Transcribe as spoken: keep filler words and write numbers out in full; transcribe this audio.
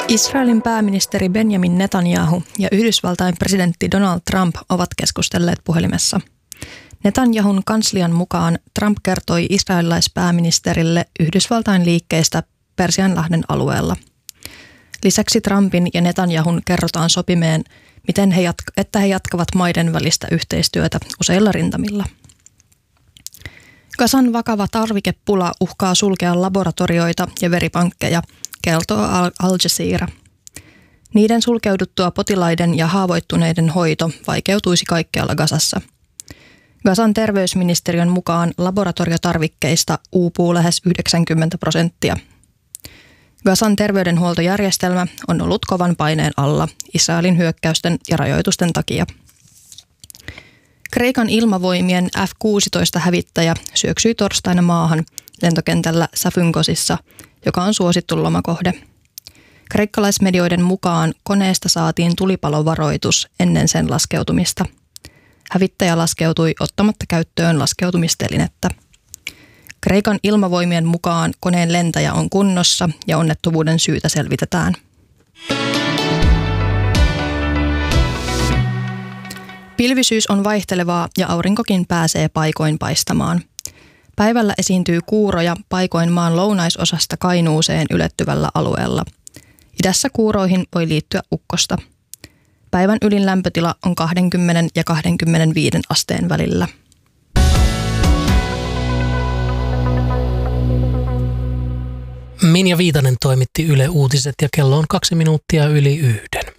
Israelin pääministeri Benjamin Netanyahu ja Yhdysvaltain presidentti Donald Trump ovat keskustelleet puhelimessa. Netanyahun kanslian mukaan Trump kertoi israelilaispääministerille Yhdysvaltain liikkeistä Persianlahden alueella. Lisäksi Trumpin ja Netanyahun kerrotaan sopimeen, miten he jatk- että he jatkavat maiden välistä yhteistyötä useilla rintamilla. Gazan vakava tarvikepula uhkaa sulkea laboratorioita ja veripankkeja, kertoo Al Jazeera. Niiden sulkeuduttua potilaiden ja haavoittuneiden hoito vaikeutuisi kaikkialla Gazassa. Gazan terveysministeriön mukaan laboratoriotarvikkeista uupuu lähes yhdeksänkymmentä prosenttia. Gazan terveydenhuoltojärjestelmä on ollut kovan paineen alla Israelin hyökkäysten ja rajoitusten takia. Kreikan ilmavoimien F kuusitoista hävittäjä syöksyi torstaina maahan lentokentällä Safunkosissa, joka on suosittu lomakohde. Kreikkalaismedioiden mukaan koneesta saatiin tulipalovaroitus ennen sen laskeutumista. Hävittäjä laskeutui ottamatta käyttöön laskeutumistelinettä. Kreikan ilmavoimien mukaan koneen lentäjä on kunnossa ja onnettomuuden syytä selvitetään. Pilvisyys on vaihtelevaa ja aurinkokin pääsee paikoin paistamaan. Päivällä esiintyy kuuroja paikoin maan lounaisosasta Kainuuseen ylettyvällä alueella. Idässä kuuroihin voi liittyä ukkosta. Päivän ylin lämpötila on kaksikymmentä ja kaksikymmentäviisi asteen välillä. Minja Viitanen toimitti Yle Uutiset ja kello on kaksi minuuttia yli yhden.